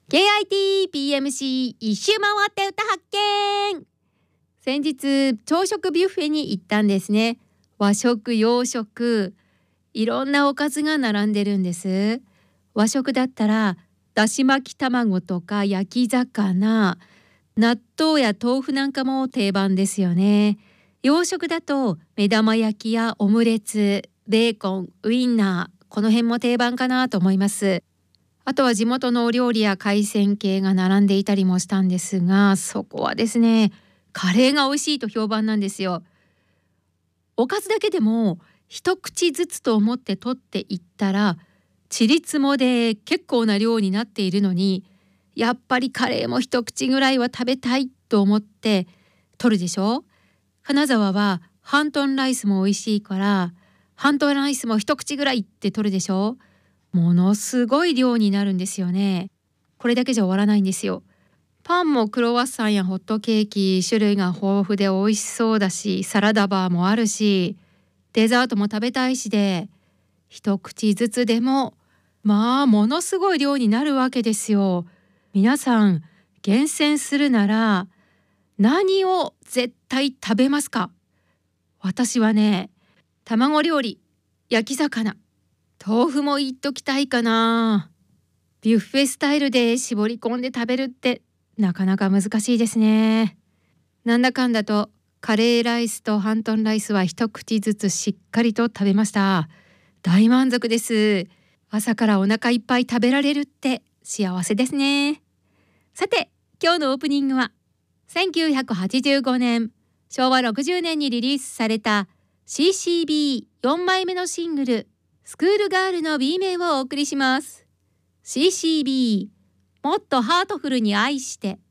KITPMC 一周回って歌発見。先日朝食ビュッフェに行ったんですね。和食洋食いろんなおかずが並んでるんです。和食だったらだし巻き卵とか焼き魚、納豆や豆腐なんかも定番ですよね。洋食だと目玉焼きやオムレツ、ベーコン、ウインナー、この辺も定番かなと思います。あとは地元のお料理や海鮮系が並んでいたりもしたんですが、そこはですね、カレーが美味しいと評判なんですよ。おかずだけでも一口ずつと思って取っていったら、ちりつもで結構な量になっているのに、やっぱりカレーも一口ぐらいは食べたいと思って取るでしょ。金沢はハントンライスも美味しいから、ハントンライスも一口ぐらいって取るでしょ。ものすごい量になるんですよね。これだけじゃ終わらないんですよ。パンもクロワッサンやホットケーキ、種類が豊富で美味しそうだし、サラダバーもあるし、デザートも食べたいしで、一口ずつでもものすごい量になるわけですよ。皆さん厳選するなら何を絶対食べますか？私はね、卵料理、焼き魚、豆腐も言っときたいかな。ビュッフェスタイルで絞り込んで食べるってなかなか難しいですね。なんだかんだとカレーライスとハントンライスは一口ずつしっかりと食べました。大満足です。朝からお腹いっぱい食べられるって幸せですね。さて、今日のオープニングは1985年昭和60年にリリースされた CCB4 枚目のシングルスクールガールの B 面をお送りします。 CCB もっとハートフルに愛して。